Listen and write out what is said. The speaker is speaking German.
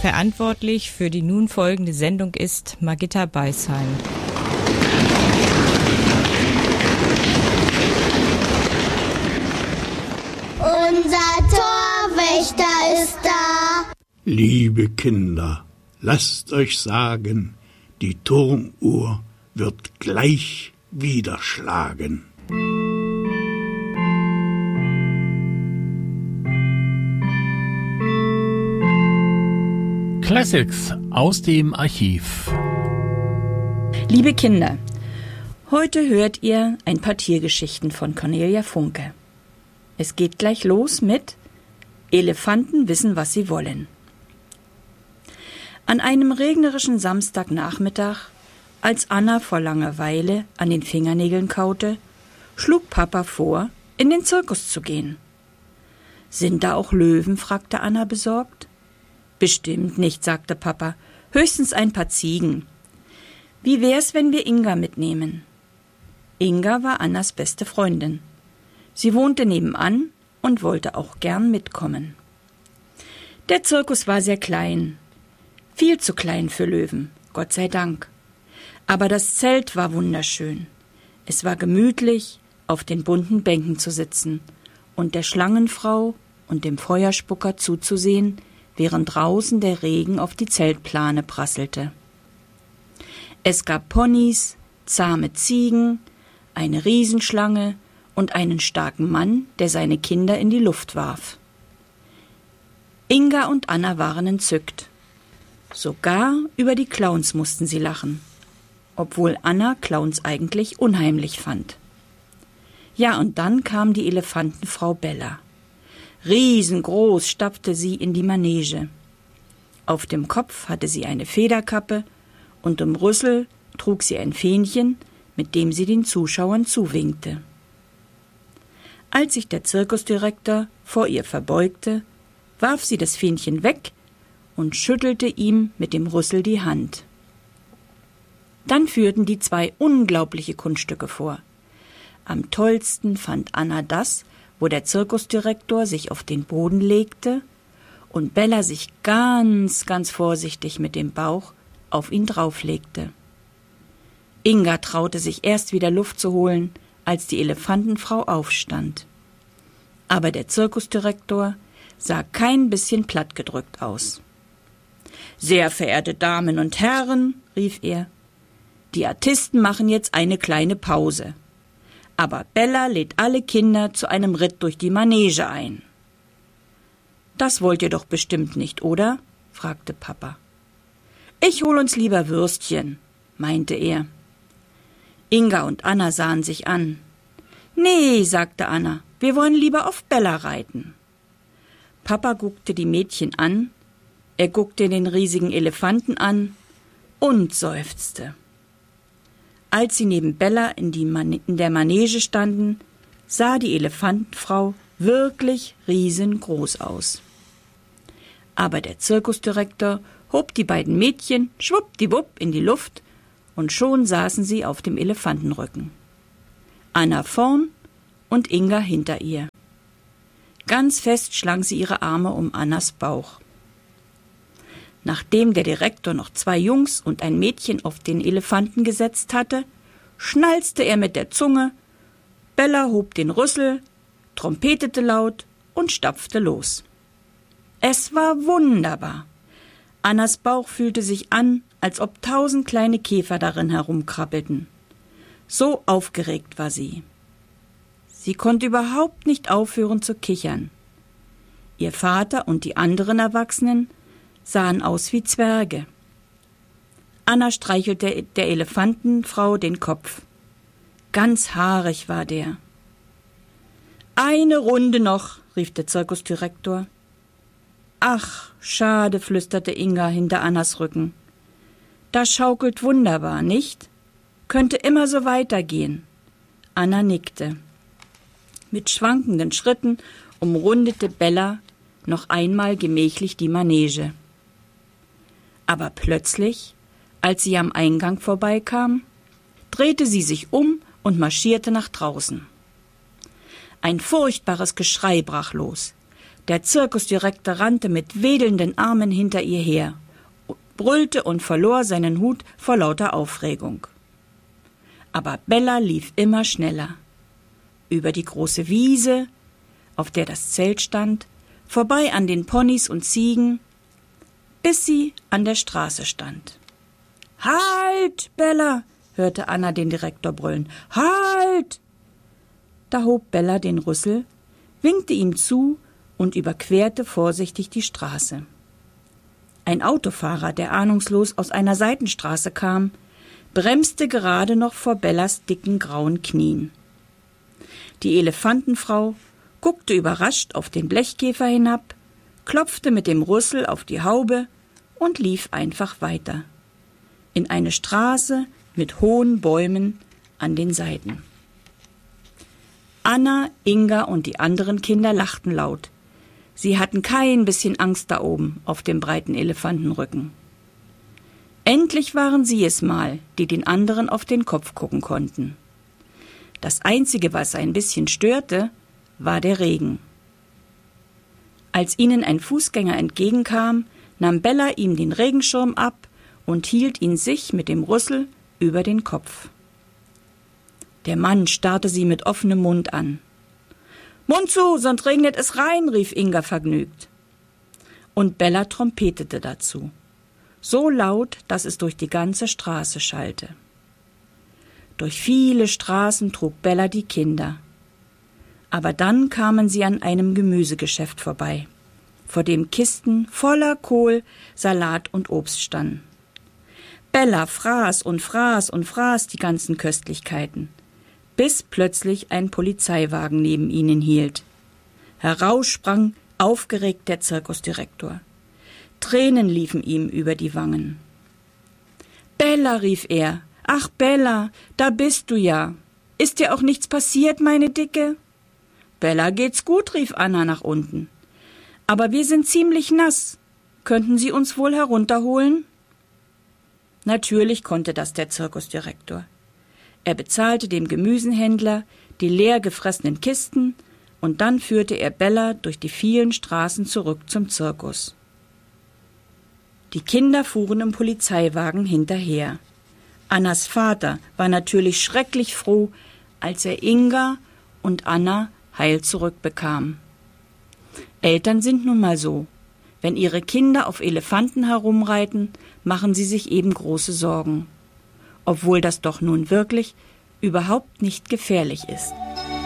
Verantwortlich für die nun folgende Sendung ist Margitta Beisheim. Unser Torwächter ist da. Liebe Kinder, lasst euch sagen, die Turmuhr wird gleich wieder schlagen. Classics aus dem Archiv. Liebe Kinder, heute hört ihr ein paar Tiergeschichten von Cornelia Funke. Es geht gleich los mit Elefanten wissen, was sie wollen. An einem regnerischen Samstagnachmittag, als Anna vor Langeweile an den Fingernägeln kaute, schlug Papa vor, in den Zirkus zu gehen. »Sind da auch Löwen?« fragte Anna besorgt. »Bestimmt nicht«, sagte Papa, »höchstens ein paar Ziegen. Wie wär's, wenn wir Inga mitnehmen?« Inga war Annas beste Freundin. Sie wohnte nebenan und wollte auch gern mitkommen. Der Zirkus war sehr klein, viel zu klein für Löwen, Gott sei Dank. Aber das Zelt war wunderschön. Es war gemütlich, auf den bunten Bänken zu sitzen und der Schlangenfrau und dem Feuerspucker zuzusehen, während draußen der Regen auf die Zeltplane prasselte. Es gab Ponys, zahme Ziegen, eine Riesenschlange und einen starken Mann, der seine Kinder in die Luft warf. Inga und Anna waren entzückt. Sogar über die Clowns mussten sie lachen, obwohl Anna Clowns eigentlich unheimlich fand. Ja, und dann kam die Elefantenfrau Bella. Riesengroß stapfte sie in die Manege. Auf dem Kopf hatte sie eine Federkappe und im Rüssel trug sie ein Fähnchen, mit dem sie den Zuschauern zuwinkte. Als sich der Zirkusdirektor vor ihr verbeugte, warf sie das Fähnchen weg und schüttelte ihm mit dem Rüssel die Hand. Dann führten die zwei unglaubliche Kunststücke vor. Am tollsten fand Anna das, wo der Zirkusdirektor sich auf den Boden legte und Bella sich ganz, ganz vorsichtig mit dem Bauch auf ihn drauflegte. Inga traute sich erst wieder Luft zu holen, als die Elefantenfrau aufstand. Aber der Zirkusdirektor sah kein bisschen plattgedrückt aus. »Sehr verehrte Damen und Herren«, rief er, »die Artisten machen jetzt eine kleine Pause. Aber Bella lädt alle Kinder zu einem Ritt durch die Manege ein.« »Das wollt ihr doch bestimmt nicht, oder?« fragte Papa. »Ich hol uns lieber Würstchen«, meinte er. Inga und Anna sahen sich an. »Nee«, sagte Anna, »wir wollen lieber auf Bella reiten.« Papa guckte die Mädchen an, er guckte den riesigen Elefanten an und seufzte. Als sie neben Bella in der Manege standen, sah die Elefantenfrau wirklich riesengroß aus. Aber der Zirkusdirektor hob die beiden Mädchen schwuppdiwupp in die Luft und schon saßen sie auf dem Elefantenrücken. Anna vorn und Inga hinter ihr. Ganz fest schlang sie ihre Arme um Annas Bauch. Nachdem der Direktor noch 2 Jungs und ein Mädchen auf den Elefanten gesetzt hatte, schnalzte er mit der Zunge, Bella hob den Rüssel, trompetete laut und stapfte los. Es war wunderbar. Annas Bauch fühlte sich an, als ob 1000 kleine Käfer darin herumkrabbelten. So aufgeregt war sie. Sie konnte überhaupt nicht aufhören zu kichern. Ihr Vater und die anderen Erwachsenen sahen aus wie Zwerge. Anna streichelte der Elefantenfrau den Kopf. Ganz haarig war der. »Eine Runde noch«, rief der Zirkusdirektor. »Ach, schade«, flüsterte Inga hinter Annas Rücken. »Das schaukelt wunderbar, nicht? Könnte immer so weitergehen.« Anna nickte. Mit schwankenden Schritten umrundete Bella noch einmal gemächlich die Manege. Aber plötzlich, als sie am Eingang vorbeikam, drehte sie sich um und marschierte nach draußen. Ein furchtbares Geschrei brach los. Der Zirkusdirektor rannte mit wedelnden Armen hinter ihr her, brüllte und verlor seinen Hut vor lauter Aufregung. Aber Bella lief immer schneller. Über die große Wiese, auf der das Zelt stand, vorbei an den Ponys und Ziegen, bis sie an der Straße stand. »Halt, Bella!« hörte Anna den Direktor brüllen. »Halt!« Da hob Bella den Rüssel, winkte ihm zu und überquerte vorsichtig die Straße. Ein Autofahrer, der ahnungslos aus einer Seitenstraße kam, bremste gerade noch vor Bellas dicken grauen Knien. Die Elefantenfrau guckte überrascht auf den Blechkäfer hinab, klopfte mit dem Rüssel auf die Haube und lief einfach weiter. In eine Straße mit hohen Bäumen an den Seiten. Anna, Inga und die anderen Kinder lachten laut. Sie hatten kein bisschen Angst da oben auf dem breiten Elefantenrücken. Endlich waren sie es mal, die den anderen auf den Kopf gucken konnten. Das Einzige, was ein bisschen störte, war der Regen. Als ihnen ein Fußgänger entgegenkam, nahm Bella ihm den Regenschirm ab und hielt ihn sich mit dem Rüssel über den Kopf. Der Mann starrte sie mit offenem Mund an. »Mund zu, sonst regnet es rein«, rief Inga vergnügt. Und Bella trompetete dazu. So laut, dass es durch die ganze Straße schallte. Durch viele Straßen trug Bella die Kinder. Aber dann kamen sie an einem Gemüsegeschäft vorbei, vor dem Kisten voller Kohl, Salat und Obst standen. Bella fraß und fraß und fraß die ganzen Köstlichkeiten, bis plötzlich ein Polizeiwagen neben ihnen hielt. Heraus sprang aufgeregt der Zirkusdirektor. Tränen liefen ihm über die Wangen. »Bella«, rief er, »ach Bella, da bist du ja. Ist dir auch nichts passiert, meine Dicke?« »Bella, geht's gut«, rief Anna nach unten. »Aber wir sind ziemlich nass. Könnten Sie uns wohl herunterholen?« Natürlich konnte das der Zirkusdirektor. Er bezahlte dem Gemüsenhändler die leer gefressenen Kisten und dann führte er Bella durch die vielen Straßen zurück zum Zirkus. Die Kinder fuhren im Polizeiwagen hinterher. Annas Vater war natürlich schrecklich froh, als er Inga und Anna heil zurückbekam. Eltern sind nun mal so. Wenn ihre Kinder auf Elefanten herumreiten, machen sie sich eben große Sorgen. Obwohl das doch nun wirklich überhaupt nicht gefährlich ist.